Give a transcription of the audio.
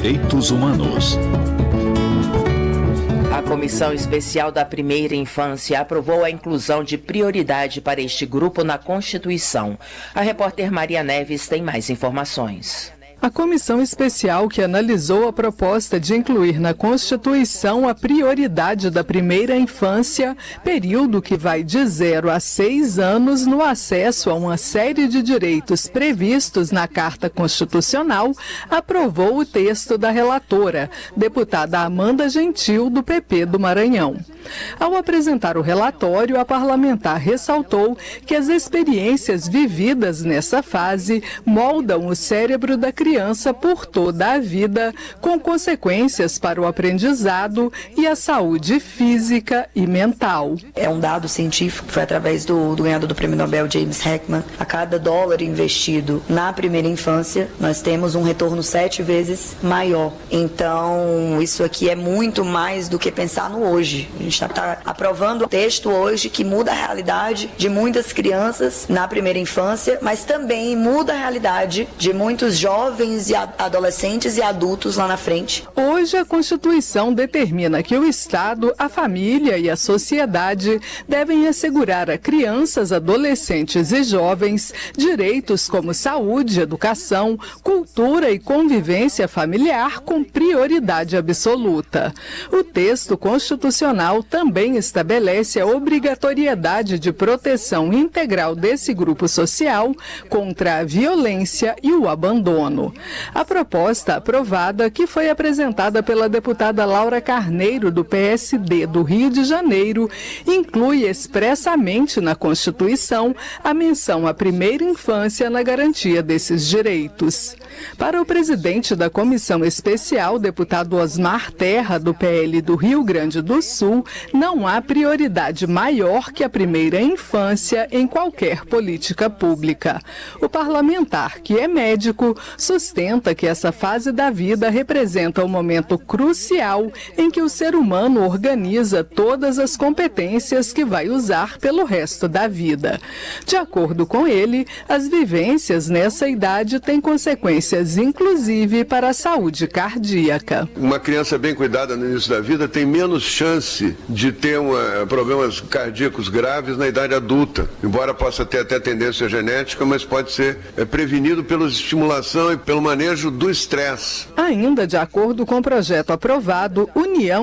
Direitos Humanos. A Comissão Especial da Primeira Infância aprovou a inclusão de prioridade para este grupo na Constituição. A repórter Maria Neves tem mais informações. A comissão especial que analisou a proposta de incluir na Constituição a prioridade da primeira infância, período que vai de 0 a 6 anos no acesso a uma série de direitos previstos na Carta Constitucional, aprovou o texto da relatora, deputada Amanda Gentil, do PP do Maranhão. Ao apresentar o relatório, a parlamentar ressaltou que as experiências vividas nessa fase moldam o cérebro da criança por toda a vida, com consequências para o aprendizado e a saúde física e mental. É um dado científico, foi através do ganhador do Prêmio Nobel, James Heckman. A cada dólar investido na primeira infância, nós temos um retorno 7 vezes maior. Então, isso aqui é muito mais do que pensar no hoje. A gente está aprovando um texto hoje que muda a realidade de muitas crianças na primeira infância, mas também muda a realidade de muitos jovens e adolescentes e adultos lá na frente. Hoje, a Constituição determina que o Estado, a família e a sociedade devem assegurar a crianças, adolescentes e jovens direitos como saúde, educação, cultura e convivência familiar com prioridade absoluta. O texto constitucional também estabelece a obrigatoriedade de proteção integral desse grupo social contra a violência e o abandono. A proposta aprovada, que foi apresentada pela deputada Laura Carneiro, do PSD do Rio de Janeiro, inclui expressamente na Constituição a menção à primeira infância na garantia desses direitos. Para o presidente da Comissão Especial, deputado Osmar Terra, do PL do Rio Grande do Sul, não há prioridade maior que a primeira infância em qualquer política pública. O parlamentar, que é médico, sustenta que essa fase da vida representa um momento crucial em que o ser humano organiza todas as competências que vai usar pelo resto da vida. De acordo com ele, as vivências nessa idade têm consequências, inclusive, para a saúde cardíaca. Uma criança bem cuidada no início da vida tem menos chance de ter problemas cardíacos graves na idade adulta, embora possa ter até tendência genética, mas pode ser prevenido pela estimulação e pelo manejo do estresse. Ainda de acordo com o projeto aprovado, União